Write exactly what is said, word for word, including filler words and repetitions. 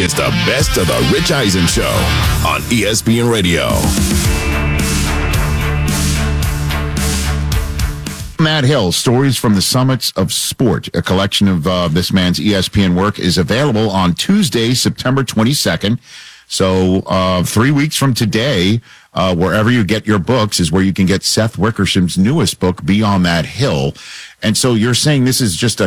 It's the best of the Rich Eisen Show on E S P N Radio. Matt Hill, Stories from the Summits of Sport. A collection of uh, this man's E S P N work is available on Tuesday, September twenty-second. So uh, three weeks from today, uh, wherever you get your books is where you can get Seth Wickersham's newest book, Beyond That Hill. And so you're saying this is just a